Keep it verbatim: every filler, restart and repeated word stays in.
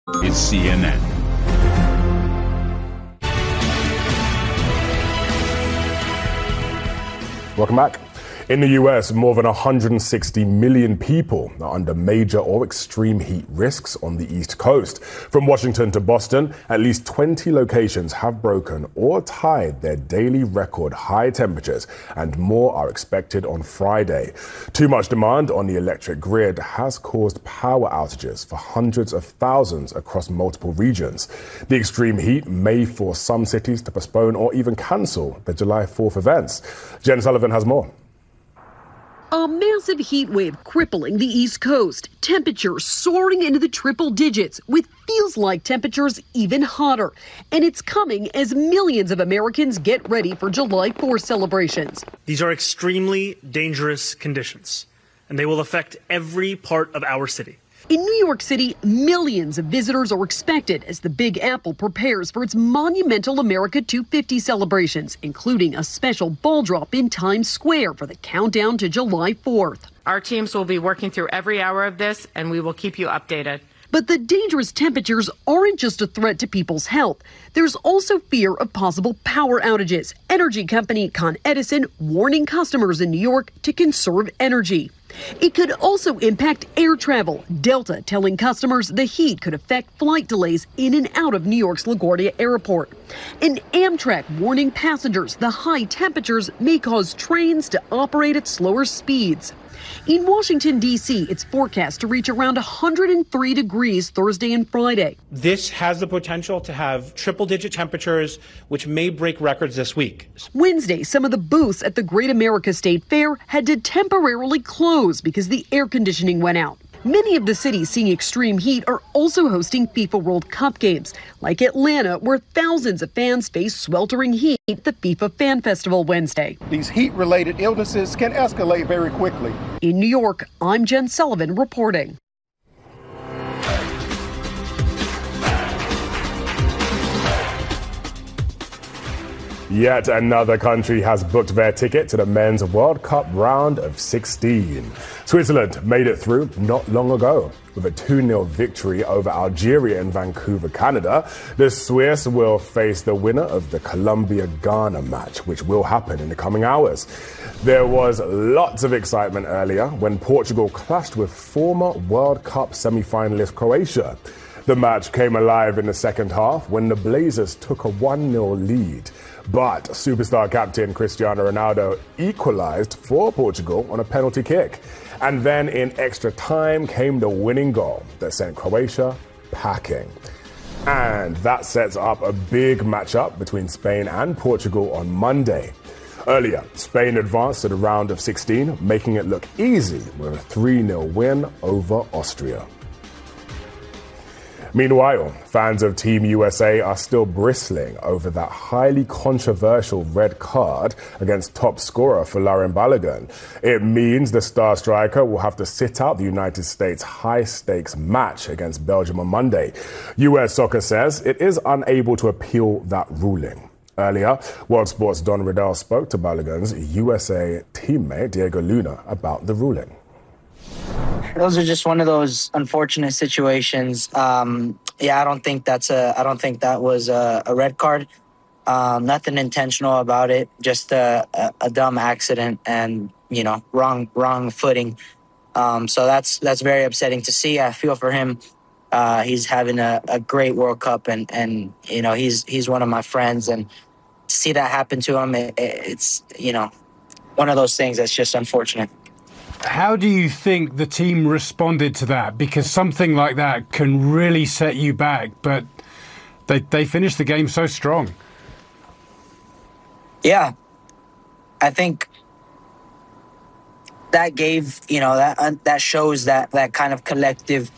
is C N N. Welcome back. In the U S, more than one hundred sixty million people are under major or extreme heat risks on the East Coast. From Washington to Boston, at least twenty locations have broken or tied their daily record high temperatures, and more are expected on Friday. Too much demand on the electric grid has caused power outages for hundreds of thousands across multiple regions. The extreme heat may force some cities to postpone or even cancel the July fourth events. Jen Sullivan has more. A massive heat wave crippling the East Coast. Temperatures soaring into the triple digits with feels-like temperatures even hotter. And it's coming as millions of Americans get ready for July fourth celebrations. These are extremely dangerous conditions, and they will affect every part of our city. In New York City, millions of visitors are expected as the Big Apple prepares for its monumental America two fifty celebrations, including a special ball drop in Times Square for the countdown to July fourth. Our teams will be working through every hour of this, and we will keep you updated. But the dangerous temperatures aren't just a threat to people's health. There's also fear of possible power outages. Energy company Con Edison warning customers in New York to conserve energy. It could also impact air travel. Delta telling customers the heat could affect flight delays in and out of New York's LaGuardia Airport. And Amtrak warning passengers the high temperatures may cause trains to operate at slower speeds. In Washington, D C, it's forecast to reach around one hundred three degrees Thursday and Friday. This has the potential to have triple-digit temperatures, which may break records this week. Wednesday, some of the booths at the Great America State Fair had to temporarily close because the air conditioning went out. Many of the cities seeing extreme heat are also hosting FIFA World Cup games, like Atlanta, where thousands of fans face sweltering heat at the FIFA Fan Festival Wednesday. These heat-related illnesses can escalate very quickly. In New York, I'm Jen Sullivan reporting. Yet another country has booked their ticket to the Men's World Cup round of sixteen. Switzerland made it through not long ago. With a two nil victory over Algeria in Vancouver, Canada, the Swiss will face the winner of the Colombia-Ghana match, which will happen in the coming hours. There was lots of excitement earlier when Portugal clashed with former World Cup semi-finalist Croatia. The match came alive in the second half when the Blazers took a one nil lead. But superstar captain Cristiano Ronaldo equalized for Portugal on a penalty kick. And then in extra time came the winning goal that sent Croatia packing. And that sets up a big matchup between Spain and Portugal on Monday. Earlier, Spain advanced to the round of sixteen, making it look easy with a three nil win over Austria. Meanwhile, fans of Team U S A are still bristling over that highly controversial red card against top scorer Folarin Balogun. It means the star striker will have to sit out the United States' high-stakes match against Belgium on Monday. U S Soccer says it is unable to appeal that ruling. Earlier, World Sports' Don Riddell spoke to Balogun's U S A teammate Diego Luna about the ruling. Those are just one of those unfortunate situations. Um, yeah, I don't think that's a. I don't think that was a, a red card. Um, nothing intentional about it. Just a, a, a dumb accident, and you know, wrong wrong footing. Um, so that's that's very upsetting to see. I feel for him. Uh, he's having a, a great World Cup, and and you know, he's he's one of my friends, and to see that happen to him, it, it's you know, one of those things that's just unfortunate. How do you think the team responded to that? Because something like that can really set you back, but they they finished the game so strong. Yeah, I think that gave, you know, that uh, that shows that that kind of collective